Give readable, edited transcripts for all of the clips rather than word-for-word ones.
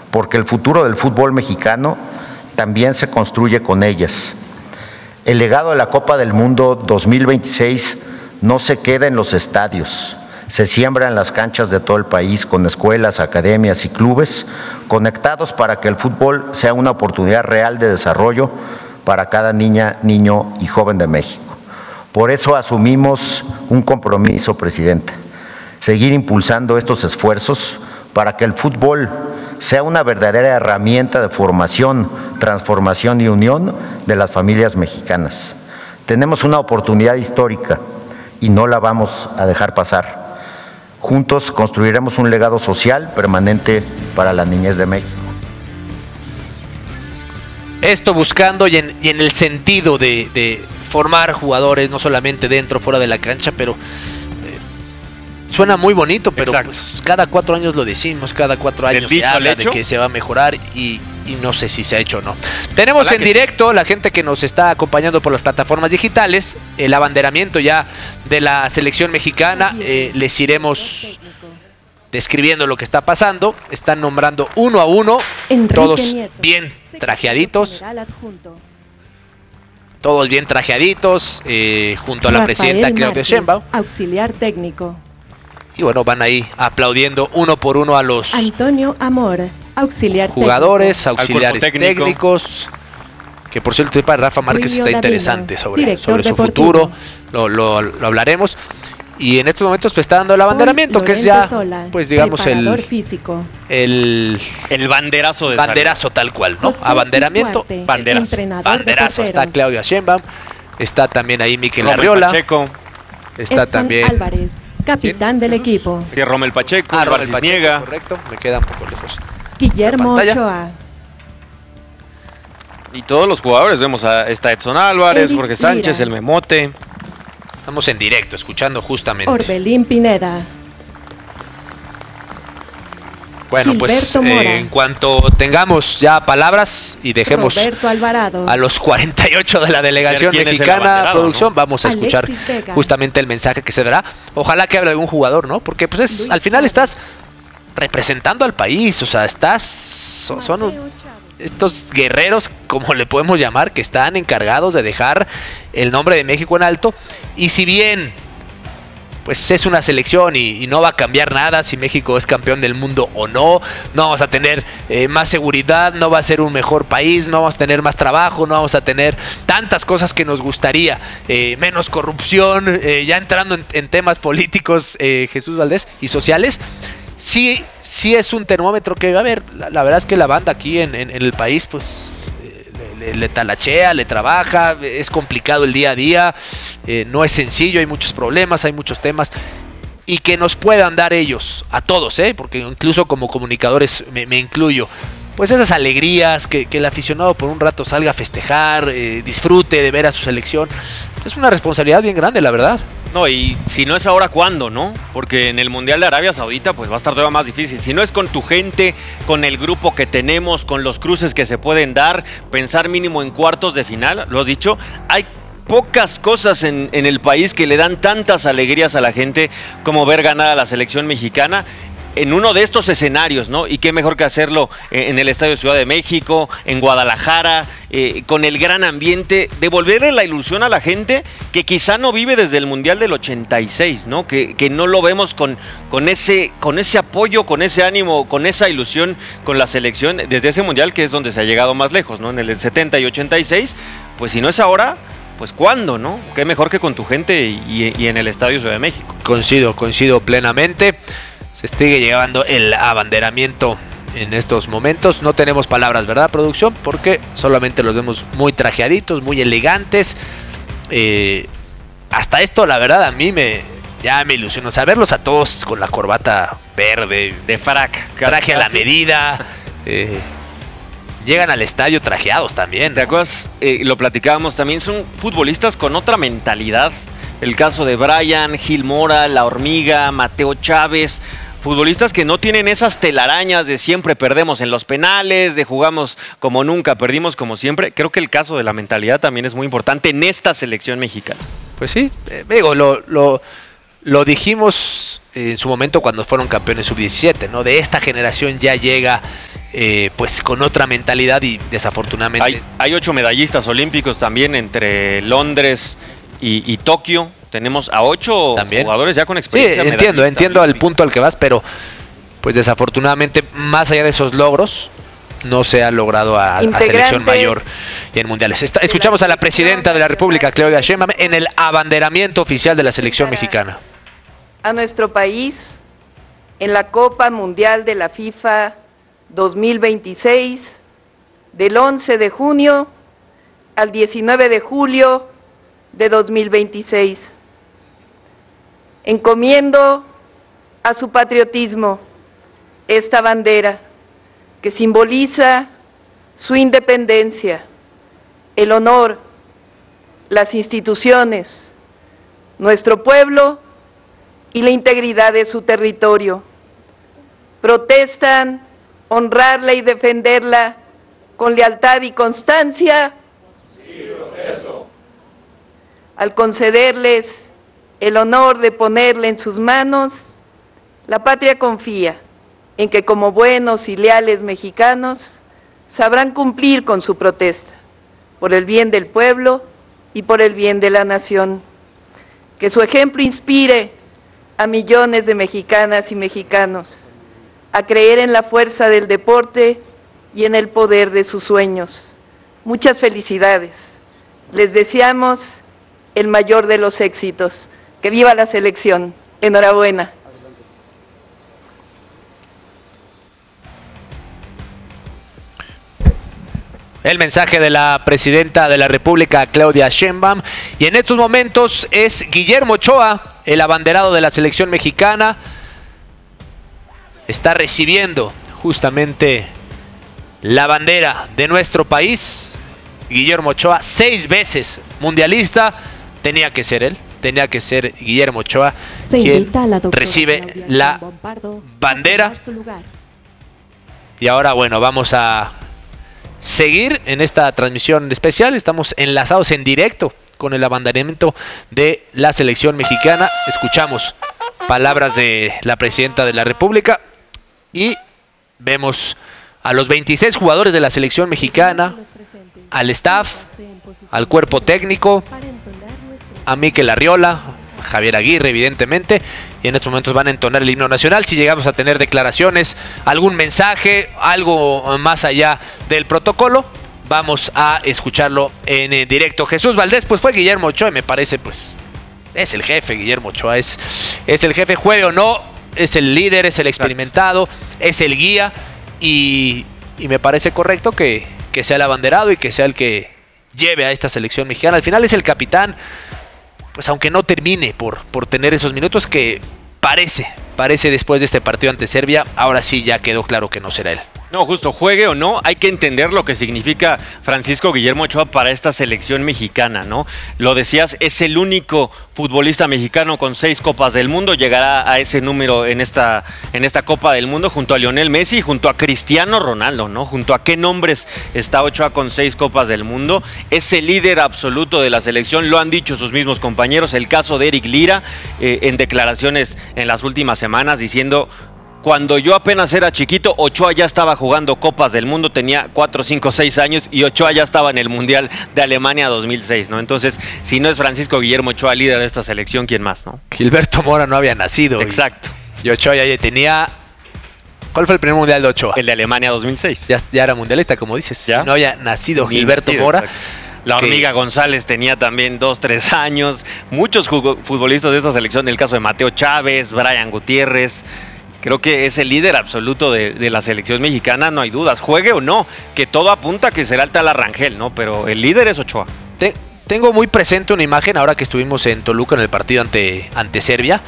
porque el futuro del fútbol mexicano también se construye con ellas. El legado de la Copa del Mundo 2026 no se queda en los estadios, se siembra en las canchas de todo el país con escuelas, academias y clubes conectados para que el fútbol sea una oportunidad real de desarrollo para cada niña, niño y joven de México. Por eso asumimos un compromiso, presidenta, seguir impulsando estos esfuerzos para que el fútbol sea una verdadera herramienta de formación, transformación y unión de las familias mexicanas. Tenemos una oportunidad histórica y no la vamos a dejar pasar. Juntos construiremos un legado social permanente para la niñez de México. Esto buscando y en el sentido de formar jugadores, no solamente dentro, fuera de la cancha, pero suena muy bonito, pero pues, cada 4 años lo decimos, cada 4 años se habla de que se va a mejorar y no sé si se ha hecho o no. Tenemos en directo la gente que nos está acompañando por las plataformas digitales, el abanderamiento ya de la selección mexicana, les iremos describiendo lo que está pasando, están nombrando uno a uno, todos bien trajeaditos. Todos bien trajeaditos, junto a la presidenta Claudia Sheinbaum. Auxiliar técnico. Y bueno, van ahí aplaudiendo uno por uno a los Antonio Amor, auxiliar jugadores, auxiliares técnicos. Que por cierto, para Rafa Márquez está interesante sobre su futuro. Lo hablaremos. Y en estos momentos pues está dando el abanderamiento, que es ya, pues digamos, el banderazo tal cual, ¿no? Abanderamiento, banderazo. Está Claudia Sheinbaum, está también ahí Mikel Arriola, está también Álvarez, capitán del equipo. Y Rommel Pacheco, Rommel Pacheco, correcto, me queda un poco lejos. Guillermo Ochoa. Y todos los jugadores, vemos está Edson Álvarez, Jorge Sánchez, el Memote. Estamos en directo, escuchando justamente. Orbelín Pineda. Bueno, pues en cuanto tengamos ya palabras y dejemos a los 48 de la delegación mexicana, producción, ¿no? Vamos a escuchar justamente el mensaje que se dará. Ojalá que hable algún jugador, ¿no? Porque pues al final estás representando al país, o sea, son estos guerreros, como le podemos llamar, que están encargados de dejar el nombre de México en alto. Y si bien pues es una selección y no va a cambiar nada si México es campeón del mundo o no, no vamos a tener más seguridad, no va a ser un mejor país, no vamos a tener más trabajo, no vamos a tener tantas cosas que nos gustaría, menos corrupción, ya entrando en temas políticos, Jesús Valdés, y sociales. Sí es un termómetro que, a ver, la verdad es que la banda aquí en el país, pues le talachea, le trabaja, es complicado el día a día, no es sencillo, hay muchos problemas, hay muchos temas, y que nos puedan dar ellos, a todos, porque incluso como comunicadores me incluyo, pues esas alegrías, que el aficionado por un rato salga a festejar, disfrute de ver a su selección, es una responsabilidad bien grande, la verdad. No, y si no es ahora, ¿cuándo, no? Porque en el Mundial de Arabia Saudita pues va a estar todavía más difícil. Si no es con tu gente, con el grupo que tenemos, con los cruces que se pueden dar, pensar mínimo en cuartos de final, lo has dicho, hay pocas cosas en el país que le dan tantas alegrías a la gente como ver ganar a la selección mexicana en uno de estos escenarios, ¿no? Y qué mejor que hacerlo en el Estadio Ciudad de México, en Guadalajara, con el gran ambiente, devolverle la ilusión a la gente que quizá no vive desde el Mundial del 86, ¿no? Que no lo vemos con ese apoyo, con ese ánimo, con esa ilusión con la selección desde ese Mundial, que es donde se ha llegado más lejos, ¿no? En el 70 y 86, pues si no es ahora, pues ¿cuándo, no? Qué mejor que con tu gente y en el Estadio Ciudad de México. Coincido plenamente. Se sigue llevando el abanderamiento en estos momentos. No tenemos palabras, ¿verdad, producción? Porque solamente los vemos muy trajeaditos, muy elegantes. Hasta esto, la verdad, a mí ya me ilusionó. O sea, verlos a todos con la corbata verde, de frac, traje a la medida. Llegan al estadio trajeados también, ¿no? ¿Te acuerdas? Lo platicábamos también, son futbolistas con otra mentalidad. El caso de Brian, Gil Mora, La Hormiga, Mateo Chávez, futbolistas que no tienen esas telarañas de siempre perdemos en los penales, de jugamos como nunca, perdimos como siempre. Creo que el caso de la mentalidad también es muy importante en esta selección mexicana. Pues sí, digo, lo dijimos en su momento cuando fueron campeones sub-17, ¿no? De esta generación ya llega pues con otra mentalidad y desafortunadamente... Hay 8 medallistas olímpicos también entre Londres y Tokio. Tenemos a 8 jugadores ya con experiencia. Sí, entiendo el punto al que vas, pero pues desafortunadamente más allá de esos logros no se ha logrado a selección mayor y en mundiales. Escuchamos a la presidenta de la República, Claudia Sheinbaum, en el abanderamiento oficial de la selección mexicana. A nuestro país en la Copa Mundial de la FIFA 2026 del 11 de junio al 19 de julio de 2026. Encomiendo a su patriotismo esta bandera que simboliza su independencia, el honor, las instituciones, nuestro pueblo y la integridad de su territorio. Protestan honrarla y defenderla con lealtad y constancia. Sí, protesto. Al concederles el honor de ponerla en sus manos, la patria confía en que como buenos y leales mexicanos sabrán cumplir con su protesta por el bien del pueblo y por el bien de la nación. Que su ejemplo inspire a millones de mexicanas y mexicanos a creer en la fuerza del deporte y en el poder de sus sueños. Muchas felicidades. Les deseamos el mayor de los éxitos. ¡Que viva la selección! Enhorabuena. El mensaje de la presidenta de la República, Claudia Sheinbaum, y en estos momentos es Guillermo Ochoa, el abanderado de la selección mexicana. Está recibiendo justamente la bandera de nuestro país. Guillermo Ochoa, 6 veces mundialista, tenía que ser él. Tenía que ser Guillermo Ochoa quien recibe la bandera. Y ahora, bueno, vamos a seguir en esta transmisión especial. Estamos enlazados en directo con el abanderamiento de la selección mexicana. Escuchamos palabras de la presidenta de la República y vemos a los 26 jugadores de la selección mexicana, al staff, al cuerpo técnico, a Mikel Arriola, a Javier Aguirre, evidentemente, y en estos momentos van a entonar el himno nacional. Si llegamos a tener declaraciones, algún mensaje, algo más allá del protocolo, vamos a escucharlo en directo. Jesús Valdés, pues fue Guillermo Ochoa, me parece, pues es el jefe. Guillermo Ochoa es el jefe, juegue o no, es el líder, es el experimentado, es el guía, y me parece correcto que sea el abanderado y que sea el que lleve a esta selección mexicana. Al final es el capitán, pues aunque no termine por tener esos minutos, que parece después de este partido ante Serbia, ahora sí ya quedó claro que no será él. No, justo, juegue o no, hay que entender lo que significa Francisco Guillermo Ochoa para esta selección mexicana, ¿no? Lo decías, es el único futbolista mexicano con 6 Copas del Mundo, llegará a ese número en esta Copa del Mundo junto a Lionel Messi, junto a Cristiano Ronaldo, ¿no? Junto a qué nombres está Ochoa con 6 Copas del Mundo, es el líder absoluto de la selección, lo han dicho sus mismos compañeros, el caso de Eric Lira, en declaraciones en las últimas semanas diciendo: cuando yo apenas era chiquito, Ochoa ya estaba jugando Copas del Mundo, tenía 4, 5, 6 años y Ochoa ya estaba en el Mundial de Alemania 2006, ¿no? Entonces, si no es Francisco Guillermo Ochoa, líder de esta selección, ¿quién más, no? Gilberto Mora no había nacido. Exacto. Y Ochoa ya tenía... ¿Cuál fue el primer Mundial de Ochoa? El de Alemania 2006. Ya era mundialista, como dices. ¿Ya? No había nacido Gilberto Mora. Exacto. La Hormiga González tenía también 2, 3 años. Muchos futbolistas de esta selección, el caso de Mateo Chávez, Brian Gutiérrez... Creo que es el líder absoluto de la selección mexicana, no hay dudas, juegue o no, que todo apunta a que será el Tala Rangel, ¿no? Pero el líder es Ochoa. Tengo muy presente una imagen ahora que estuvimos en Toluca en el partido ante Serbia.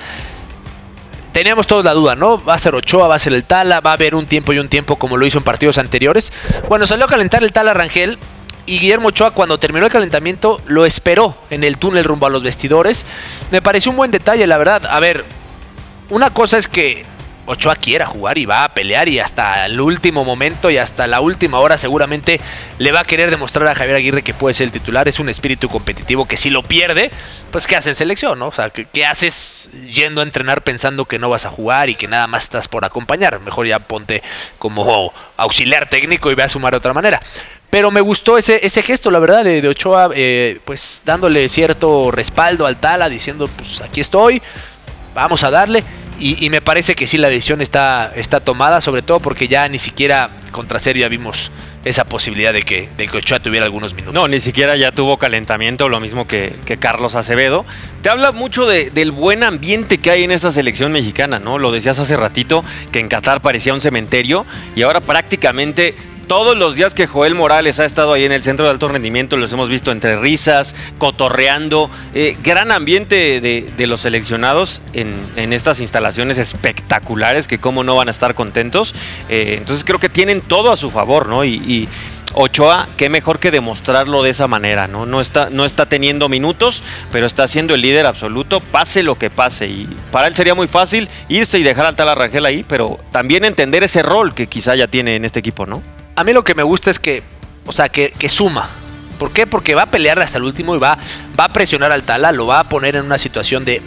Teníamos todos la duda, ¿no? Va a ser Ochoa, va a ser el Tala, va a haber un tiempo y un tiempo como lo hizo en partidos anteriores. Bueno, salió a calentar el Tala Rangel y Guillermo Ochoa, cuando terminó el calentamiento, lo esperó en el túnel rumbo a los vestidores. Me pareció un buen detalle, la verdad. A ver, una cosa es que Ochoa quiera jugar y va a pelear, y hasta el último momento y hasta la última hora seguramente le va a querer demostrar a Javier Aguirre que puede ser el titular. Es un espíritu competitivo que si lo pierde, pues ¿qué hace en selección, no? O sea, ¿qué haces yendo a entrenar pensando que no vas a jugar y que nada más estás por acompañar? Mejor ya ponte como auxiliar técnico y ve a sumar de otra manera. Pero me gustó ese gesto, la verdad, de Ochoa, pues dándole cierto respaldo al Tala, diciendo, pues aquí estoy, vamos a darle. Y me parece que sí, la decisión está tomada, sobre todo porque ya ni siquiera contra Serbia vimos esa posibilidad de que Ochoa tuviera algunos minutos. No, ni siquiera ya tuvo calentamiento, lo mismo que Carlos Acevedo. Te habla mucho del buen ambiente que hay en esta selección mexicana, ¿no? Lo decías hace ratito, que en Qatar parecía un cementerio, y ahora prácticamente todos los días que Joel Morales ha estado ahí en el centro de alto rendimiento, los hemos visto entre risas, cotorreando, gran ambiente de los seleccionados en estas instalaciones espectaculares, que cómo no van a estar contentos. Entonces creo que tienen todo a su favor, ¿no? Y Ochoa, qué mejor que demostrarlo de esa manera, ¿no? No está teniendo minutos, pero está siendo el líder absoluto, pase lo que pase. Y para él sería muy fácil irse y dejar al Tala Rangel ahí, pero también entender ese rol que quizá ya tiene en este equipo, ¿no? A mí lo que me gusta es que suma. ¿Por qué? Porque va a pelear hasta el último y va a presionar al Tala, lo va a poner en una situación de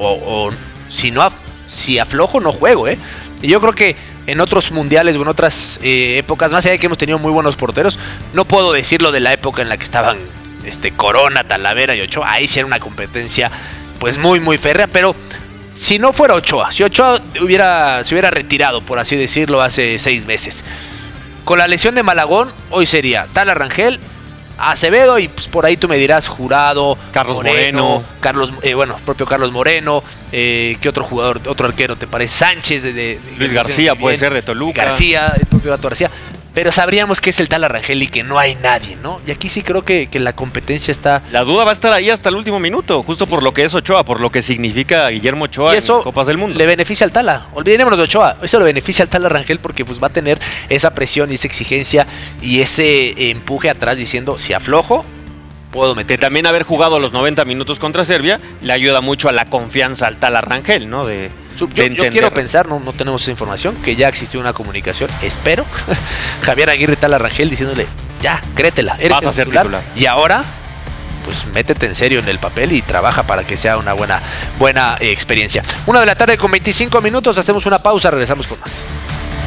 si aflojo no juego, ¿eh? Y yo creo que en otros mundiales o en otras épocas, más allá de que hemos tenido muy buenos porteros, no puedo decirlo de la época en la que estaban Corona, Talavera y Ochoa. Ahí sí era una competencia pues muy muy férrea, pero si no fuera Ochoa, si Ochoa se hubiera retirado, por así decirlo, hace 6 meses, con la lesión de Malagón, hoy sería Tala Rangel, Acevedo y pues por ahí tú me dirás Jurado, Carlos Moreno. Propio Carlos Moreno, ¿qué otro jugador, otro arquero te parece? Sánchez de Luis García puede ser de Toluca. García, el propio Gato García. Pero sabríamos que es el Tala Rangel y que no hay nadie, ¿no? Y aquí sí creo que la competencia está... La duda va a estar ahí hasta el último minuto, justo por lo que es Ochoa, por lo que significa Guillermo Ochoa y eso en Copas del Mundo. Le beneficia al Tala. Olvidémonos de Ochoa. Eso le beneficia al Tala Rangel porque pues va a tener esa presión y esa exigencia y ese empuje atrás diciendo, si aflojo, puedo meter. Que también haber jugado los 90 minutos contra Serbia le ayuda mucho a la confianza al Tala Rangel, ¿no? Yo quiero pensar, no tenemos esa información, que ya existió una comunicación, espero, Javier Aguirre Tala Rangel diciéndole, ya, créetela, eres vas a ser titular. Y ahora, pues métete en serio en el papel y trabaja para que sea una buena experiencia. 1:00 p.m. con 25 minutos, hacemos una pausa, regresamos con más.